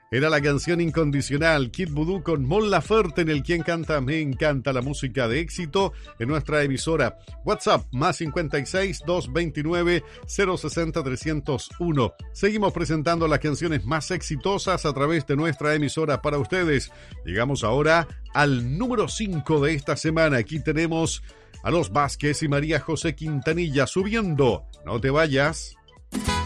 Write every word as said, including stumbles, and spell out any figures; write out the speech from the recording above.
Era la canción Incondicional, Kid Voodoo con Mon Laferte en el Quien Canta Me Encanta, la música de éxito en nuestra emisora. WhatsApp más cincuenta y seis, doscientos veintinueve, cero sesenta, trescientos uno. Seguimos presentando las canciones más exitosas a través de nuestra emisora para ustedes. Llegamos ahora al número cinco de esta semana. Aquí tenemos a Los Vázquez y María José Quintanilla subiendo. No te vayas.